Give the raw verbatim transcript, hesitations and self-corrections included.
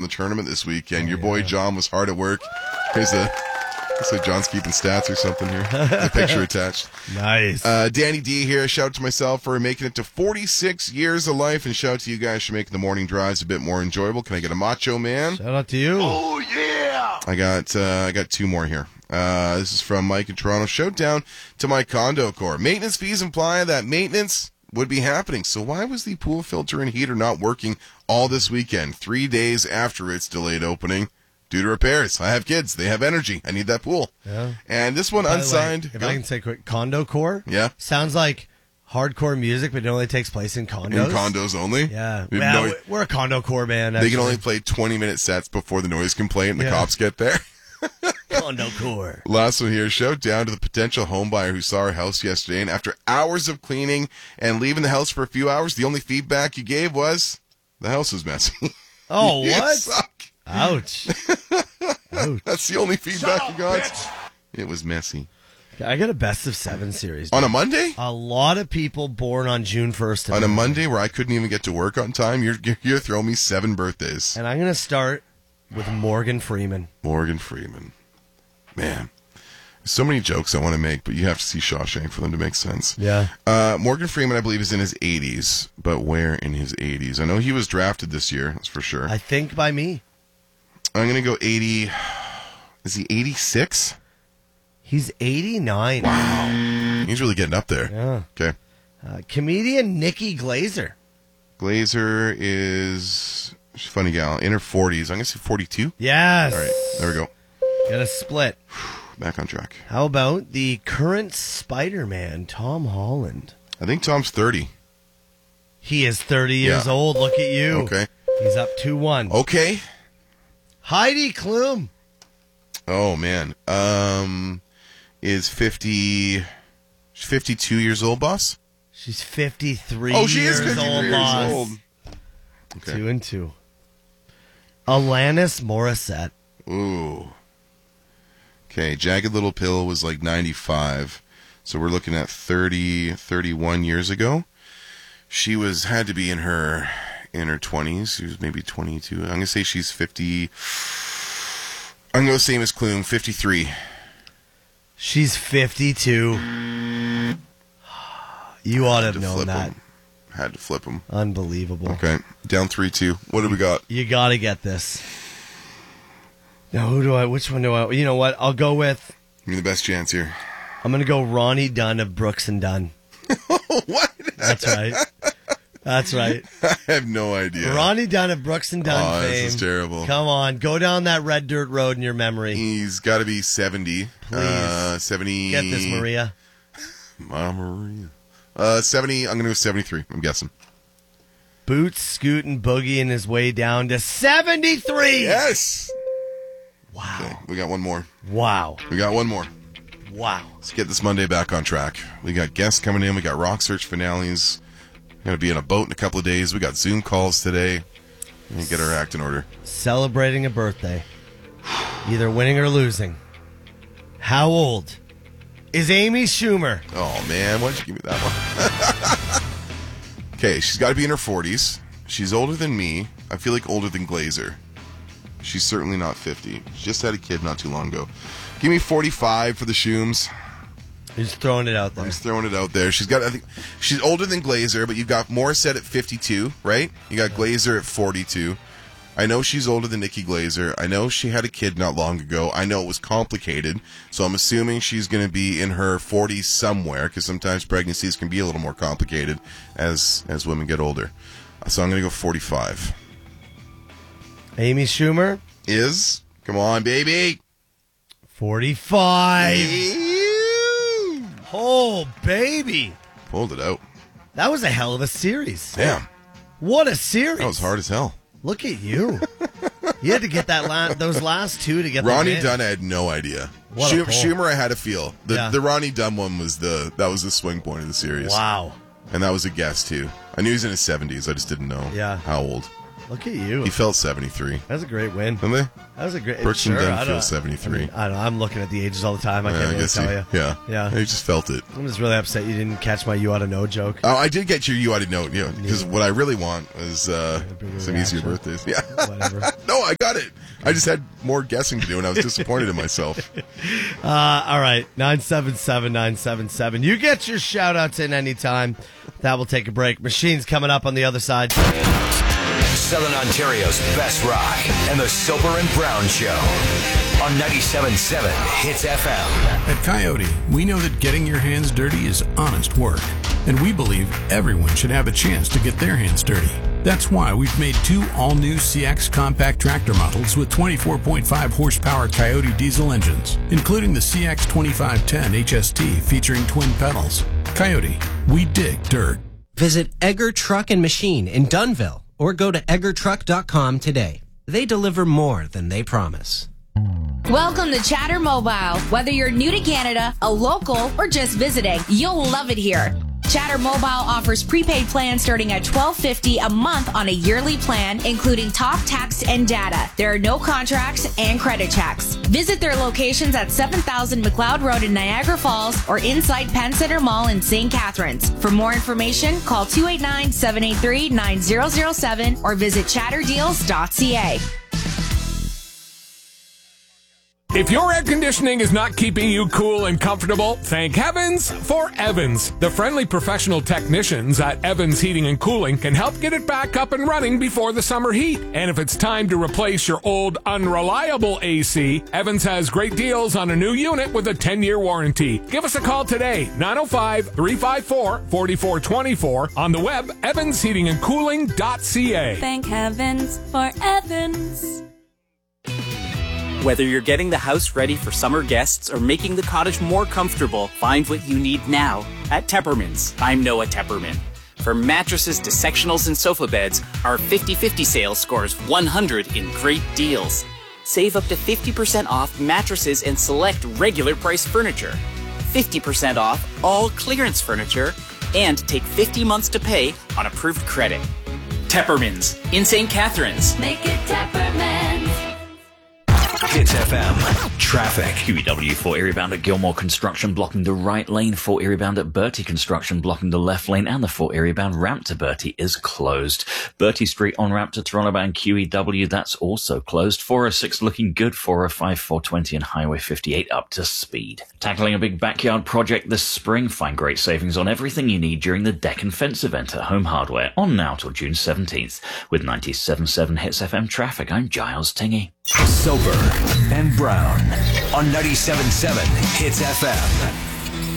the tournament this weekend. Oh, Your boy yeah. John was hard at work. Here's a, looks like John's keeping stats or something here. A picture attached. Nice. Uh, Danny D here. Shout out to myself for making it to forty-six years of life, and shout out to you guys for making the morning drives a bit more enjoyable. Can I get a macho man? Shout out to you. Oh, yeah! I got uh, I got two more here. Uh, this is from Mike in Toronto. Shout down to my condo core. Maintenance fees imply that maintenance would be happening. So why was the pool filter and heater not working all this weekend, three days after its delayed opening due to repairs? I have kids. They have energy. I need that pool. Yeah. And this one By the way, unsigned. if Go- I can say quick, condo core. Yeah. Sounds like hardcore music, but it only takes place in condos. in condos only. Yeah. We have Well, no- we're a condo core band. they Actually. can only play twenty-minute sets before the noise complaint and the Yeah. cops get there. condo core. Last one here. Shout down to the potential home buyer who saw our house yesterday, and after hours of cleaning and leaving the house for a few hours, the only feedback you gave was the house was messy. Oh, You what? suck. Ouch. Ouch. That's the only feedback Shut you up, got. bitch. It was messy. I got a best of seven series. On a Monday? A lot of people born on June first. On a Monday where I couldn't even get to work on time, you're you're throwing me seven birthdays. And I'm going to start with Morgan Freeman. Morgan Freeman. Man. There's so many jokes I want to make, but you have to see Shawshank for them to make sense. Yeah. Uh, Morgan Freeman, I believe, is in his eighties, but where in his eighties? I know he was drafted this year, that's for sure. I think by me. I'm going to go eighty. Is he eighty-six? He's eighty-nine. He's really getting up there. Yeah. Okay. Uh, comedian Nikki Glazer. Glazer is, she's a funny gal, in her forties. I'm going to say forty-two. Yes. All right, there we go. Got a split. Back on track. How about the current Spider-Man, Tom Holland? I think Tom's thirty. He is thirty years Yeah. old. Look at you. Okay. He's up two one. Okay. Heidi Klum. Oh, man. Um, is fifty, she's fifty-two years old, boss? She's fifty-three Oh, she years is fifty-three old, years boss. old. Okay. Two and two. Alanis Morissette. Ooh. Okay, Jagged Little Pill was like ninety-five. So we're looking at thirty, thirty-one years ago. She was had to be in her in her twenties. She was maybe twenty-two. I'm going to say she's fifty. I'm going to go same as Klum, fifty-three. She's fifty-two. You ought to Had have to known flip that. him. Had to flip him. Unbelievable. Okay, down three two. What do we got? You got to get this. Now, who do I, which one do I, you know what? I'll go with, Give me the best chance here. I'm going to go Ronnie Dunn of Brooks and Dunn. What? That's right. That's right. I have no idea. Ronnie Dunn of Brooks and Dunn Oh, fame. this is terrible. Come on, go down that red dirt road in your memory. He's got to be seventy. Please. Uh, seventy. Get this, Maria. Ma Maria. Uh, seventy. I'm going to go seventy-three. I'm guessing. Boots scooting boogieing his way down to seventy-three. Yes. Wow. Okay, we got one more. Wow. We got one more. Wow. Let's get this Monday back on track. We got guests coming in. We got Rock Search finales. Going to be in a boat in a couple of days. We got Zoom calls today. And get our act in order. Celebrating a birthday. Either winning or losing. How old is Amy Schumer? Oh, man. Why'd you give me that one? Okay, she's got to be in her forties. She's older than me. I feel like older than Glazer. She's certainly not fifty. She just had a kid not too long ago. Give me forty-five for the Schooms. You're just throwing it out I'm there. just throwing it out there. She's got, I think, she's older than Glazer, but you've got Morissette at fifty-two, right? You got Glazer at forty-two. I know she's older than Nikki Glazer. I know she had a kid not long ago. I know it was complicated, so I'm assuming she's going to be in her forties somewhere, because sometimes pregnancies can be a little more complicated as as women get older. So I'm going to go forty-five. Amy Schumer? Is? Come on, baby. forty-five. Ew. Oh, baby. Pulled it out. That was a hell of a series. Damn. What a series. That was hard as hell. Look at you. You had to get that la- those last two to get the Ronnie win. Dunn, I had no idea. What a Schu- pull. Schumer, I had a feel. The Yeah. the Ronnie Dunn one was the that was the swing point of the series. Wow. And that was a guess too. I knew he was in his seventies. I just didn't know Yeah. how old. Look at you. He felt seventy-three. That was a great win. Didn't they? That was a great. Brooks sure, and Dunn I don't- feels seventy-three. I, mean, I don't know. I'm looking at the ages all the time. I Yeah, can't I really guess tell he, you. yeah. Yeah. He just felt it. I'm just really upset you didn't catch my "you ought to know" joke. Oh, I did get your you ought to know, you know, because what I really want is uh, A bigger some easier reaction. birthdays. Yeah. Whatever. No, I got I just had more guessing to do, and I was disappointed in myself. Uh, all right, nine seven seven, nine seven seven. You get your shout-outs in anytime. That will take a break. Machine's coming up on the other side. Southern Ontario's best rock and the Soper and Brown Show on ninety-seven point seven Hits F M. At Coyote, we know that getting your hands dirty is honest work, and we believe everyone should have a chance to get their hands dirty. That's why we've made two all-new C X compact tractor models with twenty-four point five horsepower Coyote diesel engines, including the C X twenty-five ten H S T featuring twin pedals. Coyote, we dig dirt. Visit Egger Truck and Machine in Dunnville or go to egger truck dot com today. They deliver more than they promise. Welcome to Chatter Mobile. Whether you're new to Canada, a local, or just visiting, you'll love it here. Chatter Mobile offers prepaid plans starting at twelve fifty a month on a yearly plan, including talk, text, and data. There are no contracts and credit checks. Visit their locations at seven thousand McLeod Road in Niagara Falls or inside Penn Center Mall in Saint Catharines. For more information, call two eight nine, seven eight three, nine zero zero seven or visit chatter deals dot c a. If your air conditioning is not keeping you cool and comfortable, thank heavens for Evans. The friendly professional technicians at Evans Heating and Cooling can help get it back up and running before the summer heat. And if it's time to replace your old unreliable A C, Evans has great deals on a new unit with a ten-year warranty. Give us a call today, nine oh five, three five four, four four two four, on the web, evans heating and cooling dot c a. Thank heavens for Evans. Whether you're getting the house ready for summer guests or making the cottage more comfortable, find what you need now at Tepperman's. I'm Noah Tepperman. From mattresses to sectionals and sofa beds, our fifty fifty sale scores one hundred in great deals. Save up to fifty percent off mattresses and select regular price furniture, fifty percent off all clearance furniture, and take fifty months to pay on approved credit. Tepperman's in Saint Catharines. Make it Tepperman's. Hits F M. Traffic. Q E W for area bound at Gilmore Construction blocking the right lane, for area bound at Bertie Construction blocking the left lane, and the for area bound ramp to Bertie is closed. Bertie Street on ramp to Toronto bound Q E W, that's also closed. four oh six looking good, four oh five, four twenty and Highway fifty-eight up to speed. Tackling a big backyard project this spring, find great savings on everything you need during the Deck and Fence event at Home Hardware on now till June seventeenth. With ninety-seven point seven Hits F M traffic, I'm Giles Tingy. Soper and Brown on ninety-seven point seven Hits F M.